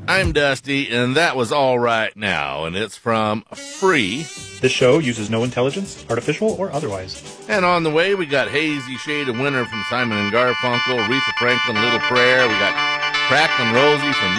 I'm Dusty, and that was All Right Now, and it's from Free. This show uses no intelligence, artificial or otherwise. And on the way, we got Hazy Shade of Winter from Simon and Garfunkel, Aretha Franklin, Little Prayer. We got Cracklin' Rosie from